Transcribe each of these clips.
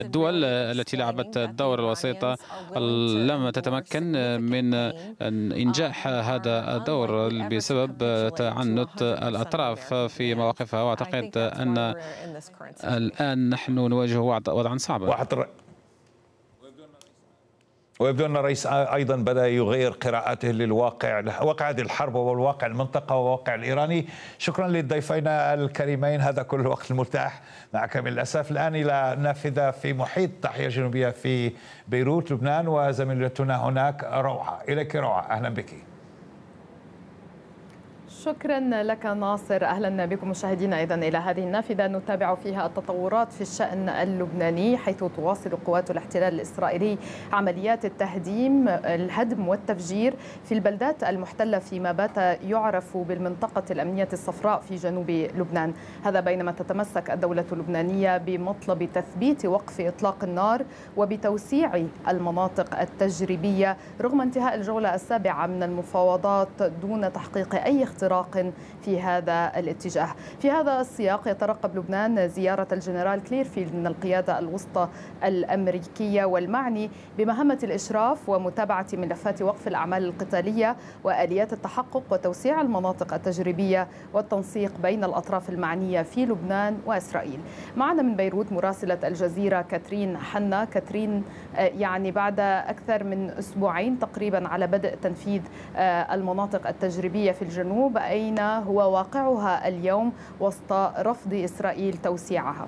الدول التي لعبت الدور الوسيط لم تتمكن من إنجاح هذا الدور بسبب تعنت الأطراف في مواقفها، وأعتقد أن الآن نحن نواجه وضعا صعبا. ويبدو أن الرئيس أيضا بدأ يغير قراءته للواقع، واقع هذه الحرب والواقع المنطقة والواقع الإيراني. شكرا للضيفين الكريمين، هذا كل الوقت المتاح معك من الأسف. الآن إلى نافذة في محيط الضاحية الجنوبية في بيروت لبنان، وزميلتنا هناك روعة. إليك روعة، أهلا بك. شكرا لك ناصر. أهلا بكم مشاهدينا أيضا إلى هذه النافذة نتابع فيها التطورات في الشأن اللبناني، حيث تواصل قوات الاحتلال الإسرائيلي عمليات الهدم والتفجير في البلدات المحتلة فيما بات يعرف بالمنطقة الأمنية الصفراء في جنوب لبنان. هذا بينما تتمسك الدولة اللبنانية بمطلب تثبيت وقف إطلاق النار وبتوسيع المناطق التجريبية رغم انتهاء الجولة السابعة من المفاوضات دون تحقيق أي اختراق في هذا الاتجاه. في هذا السياق يترقب لبنان زيارة الجنرال كليرفيلد من القيادة الوسطى الأمريكية والمعني بمهمة الإشراف ومتابعة ملفات وقف الأعمال القتالية وآليات التحقق وتوسيع المناطق التجريبية والتنسيق بين الأطراف المعنية في لبنان وإسرائيل. معنا من بيروت مراسلة الجزيرة كاترين حنا. كاترين، يعني بعد أكثر من أسبوعين تقريبا على بدء تنفيذ المناطق التجريبية في الجنوب، أين هو واقعها اليوم وسط رفض إسرائيل توسيعها؟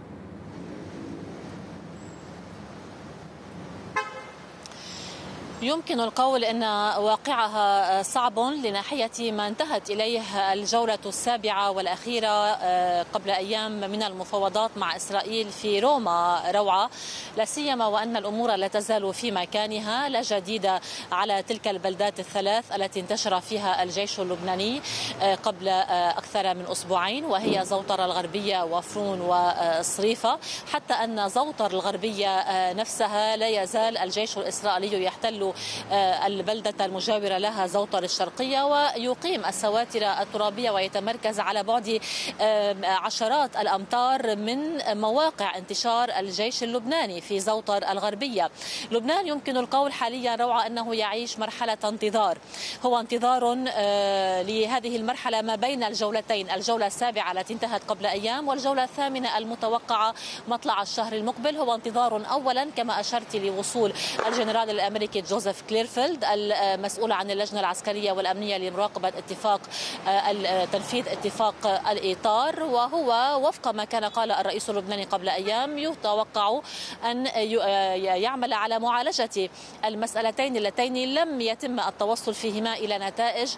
يمكن القول أن واقعها صعب لناحية ما انتهت إليه الجولة السابعة والأخيرة قبل أيام من المفاوضات مع إسرائيل في روما روعة، لا سيما وأن الأمور لا تزال في مكانها، لا جديد على تلك البلدات الثلاث التي انتشر فيها الجيش اللبناني قبل أكثر من أسبوعين، وهي زوطر الغربية وفرون وصريفة. حتى أن زوطر الغربية نفسها لا يزال الجيش الإسرائيلي يحتل البلدة المجاورة لها زوطر الشرقية ويقيم السواتر الترابية ويتمركز على بعد عشرات الأمتار من مواقع انتشار الجيش اللبناني في زوطر الغربية. لبنان يمكن القول حاليا روعة أنه يعيش مرحلة انتظار، هو انتظار لهذه المرحلة ما بين الجولتين، الجولة السابعة التي انتهت قبل أيام والجولة الثامنة المتوقعة مطلع الشهر المقبل. هو انتظار أولا كما أشرت لوصول الجنرال الأمريكي جوزيف كليرفيلد المسؤول عن اللجنة العسكرية والأمنية لمراقبة تنفيذ اتفاق الإطار، وهو وفق ما كان قال الرئيس اللبناني قبل أيام يتوقع أن يعمل على معالجة المسألتين اللتين لم يتم التوصل فيهما إلى نتائج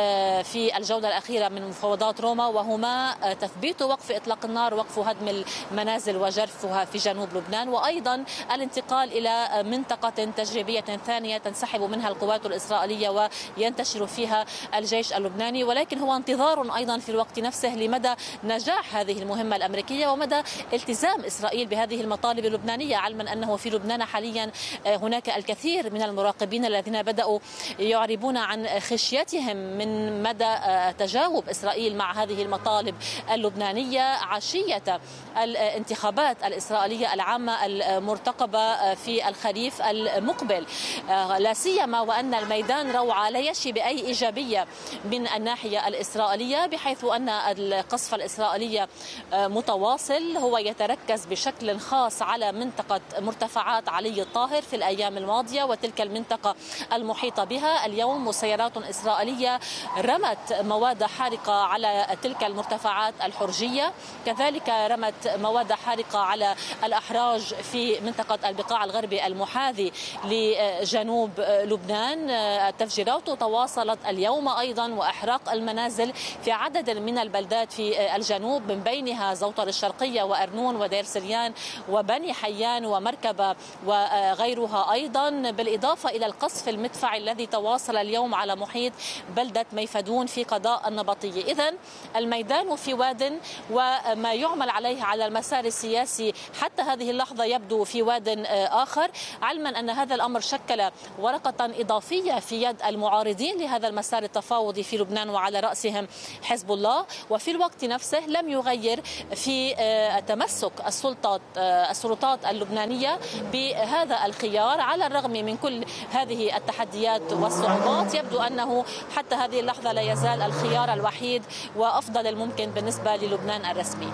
في الجولة الأخيرة من مفاوضات روما، وهما تثبيت وقف إطلاق النار، وقف هدم المنازل وجرفها في جنوب لبنان، وأيضا الانتقال إلى منطقة تجريبية ثانية تنسحب منها القوات الإسرائيلية وينتشر فيها الجيش اللبناني. ولكن هو انتظار أيضا في الوقت نفسه لمدى نجاح هذه المهمة الأمريكية ومدى التزام إسرائيل بهذه المطالب اللبنانية، علما أنه في لبنان حاليا هناك الكثير من المراقبين الذين بدأوا يعربون عن خشيتهم من مدى تجاوب إسرائيل مع هذه المطالب اللبنانية عشية الانتخابات الإسرائيلية العامة المرتقبة في الخريف المقبل، لا سيما وأن الميدان روعة لا يشي بأي إيجابية من الناحية الإسرائيلية، بحيث أن القصف الإسرائيلي متواصل، هو يتركز بشكل خاص على منطقة مرتفعات علي الطاهر في الأيام الماضية وتلك المنطقة المحيطة بها. اليوم مسيرات إسرائيلية رمت مواد حارقة على تلك المرتفعات الحرجية، كذلك رمت مواد حارقة على الأحراج في منطقة البقاع الغربي المحاذي لجنوب لبنان. التفجيرات تواصلت اليوم أيضا وإحراق المنازل في عدد من البلدات في الجنوب، من بينها زوطر الشرقية وأرنون ودير سريان وبني حيان ومركبة وغيرها أيضا، بالإضافة إلى القصف المدفعي الذي تواصل اليوم على محيط بلدة ميفدون في قضاء النبطية. إذن الميدان في واد، وما يعمل عليه على المسار السياسي حتى هذه اللحظة يبدو في واد آخر، علما أن هذا الأمر شكل ورقة إضافية في يد المعارضين لهذا المسار التفاوضي في لبنان وعلى رأسهم حزب الله، وفي الوقت نفسه لم يغير في تمسك السلطات اللبنانية بهذا الخيار. على الرغم من كل هذه التحديات والصعوبات يبدو أنه حتى هذه اللحظة لا يزال الخيار الوحيد وأفضل الممكن بالنسبة للبنان الرسمي.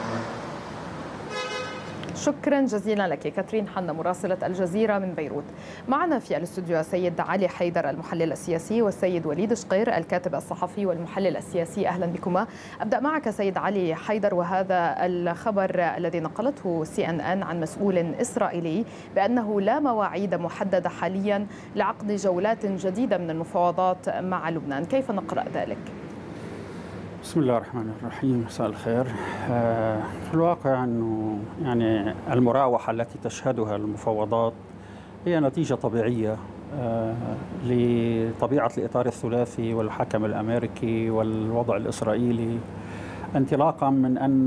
شكرا جزيلا لك كاترين حنا مراسلة الجزيرة من بيروت. معنا في الاستوديو السيد علي حيدر المحلل السياسي والسيد وليد شقير الكاتب الصحفي والمحلل السياسي. أهلا بكما. أبدأ معك سيد علي حيدر، وهذا الخبر الذي نقلته CNN عن مسؤول إسرائيلي بأنه لا مواعيد محددة حاليا لعقد جولات جديدة من المفاوضات مع لبنان، كيف نقرأ ذلك؟ بسم الله الرحمن الرحيم، مساء الخير. في الواقع أنه يعني المراوحة التي تشهدها المفاوضات هي نتيجة طبيعية لطبيعة الإطار الثلاثي والحكم الأمريكي والوضع الإسرائيلي، انطلاقا من أن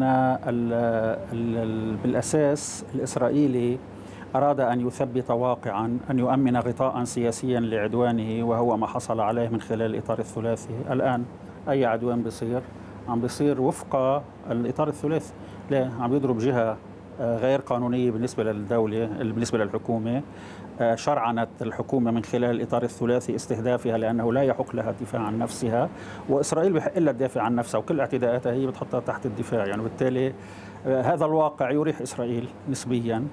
بالأساس الإسرائيلي أراد أن يثبت واقعا، أن يؤمن غطاء سياسيا لعدوانه، وهو ما حصل عليه من خلال الإطار الثلاثي. الآن أي عدوان بيصير عم بيصير وفق الإطار الثلاثي، لا عم يضرب جهة غير قانونية بالنسبة للدولة، بالنسبة للحكومة. شرعنت الحكومة من خلال الإطار الثلاثي استهدافها لأنه لا يحق لها الدفاع عن نفسها، وإسرائيل بحق لها تدافع عن نفسها، وكل اعتداءاتها هي بتحطها تحت الدفاع. يعني بالتالي هذا الواقع يريح إسرائيل نسبيا.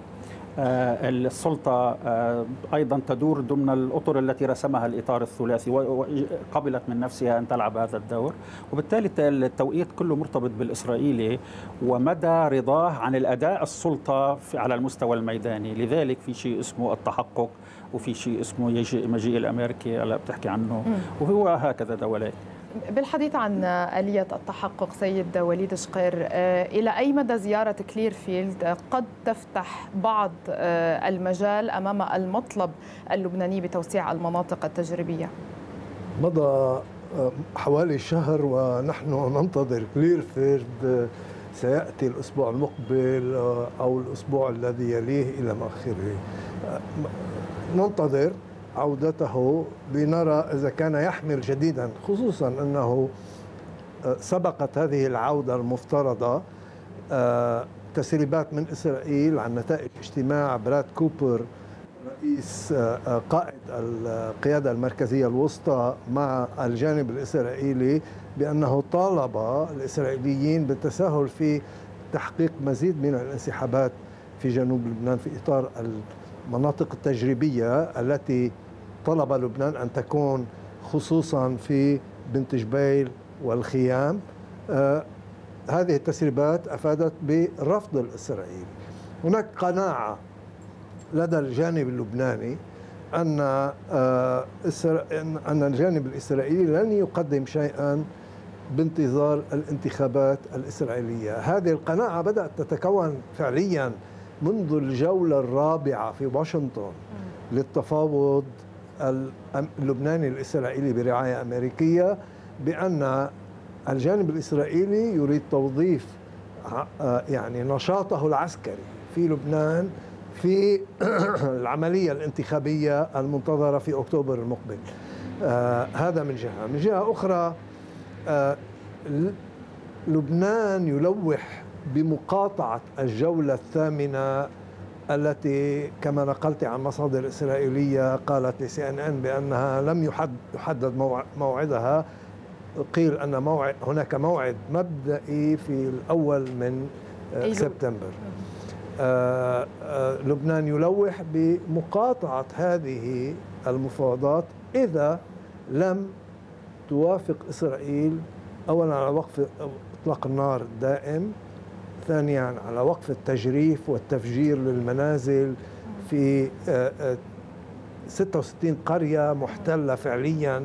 السلطة أيضا تدور ضمن الأطر التي رسمها الإطار الثلاثي، وقبلت من نفسها أن تلعب هذا الدور، وبالتالي التوقيت كله مرتبط بالإسرائيلي ومدى رضاه عن الأداء السلطة على المستوى الميداني. لذلك في شيء اسمه التحقق، وفي شيء اسمه مجيء الأمريكي اللي بتحكي عنه، وهو هكذا دولات. بالحديث عن آلية التحقق سيد وليد شقير، إلى أي مدى زيارة كليرفيلد قد تفتح بعض المجال أمام المطلب اللبناني بتوسيع المناطق التجريبية؟ مضى حوالي شهر ونحن ننتظر كليرفيلد، سيأتي الأسبوع المقبل أو الأسبوع الذي يليه إلى آخره. ننتظر عودته لنرى إذا كان يحمل جديدا، خصوصا أنه سبقت هذه العودة المفترضة تسريبات من إسرائيل عن نتائج اجتماع براد كوبر رئيس قائد القيادة المركزية الوسطى مع الجانب الإسرائيلي، بأنه طالب الإسرائيليين بالتساهل في تحقيق مزيد من الانسحابات في جنوب لبنان في إطار المناطق التجريبية التي طلب لبنان أن تكون، خصوصا في بنت جبيل والخيام. هذه التسريبات أفادت برفض الإسرائيلي. هناك قناعة لدى الجانب اللبناني أن الجانب الإسرائيلي لن يقدم شيئا بانتظار الانتخابات الإسرائيلية. هذه القناعة بدأت تتكون فعليا منذ الجولة الرابعة في واشنطن للتفاوض اللبناني الإسرائيلي برعاية أمريكية، بأن الجانب الإسرائيلي يريد توظيف يعني نشاطه العسكري في لبنان في العملية الانتخابية المنتظرة في أكتوبر المقبل. هذا من جهة. من جهة أخرى لبنان يلوح بمقاطعة الجولة الثامنة التي كما نقلت عن مصادر إسرائيلية قالت لCNN بأنها لم يحدد موعدها. قيل أن هناك موعد مبدئي في الأول من سبتمبر. لبنان يلوح بمقاطعة هذه المفاوضات إذا لم توافق إسرائيل أولا على وقف إطلاق النار الدائم، ثانيا على وقف التجريف والتفجير للمنازل في 66 قرية محتلة فعليا،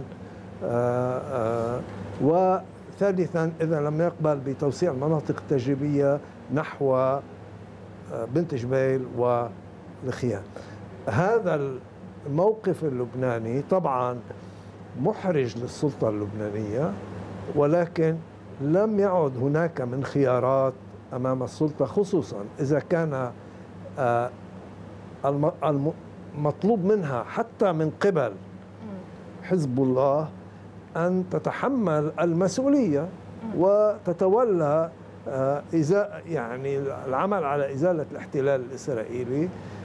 وثالثا إذا لم يقبل بتوسيع المناطق التجريبية نحو بنت جبيل والخيام. هذا الموقف اللبناني طبعا محرج للسلطة اللبنانية، ولكن لم يعد هناك من خيارات أمام السلطة، خصوصا إذا كان المطلوب منها حتى من قبل حزب الله أن تتحمل المسؤولية وتتولى يعني العمل على إزالة الاحتلال الإسرائيلي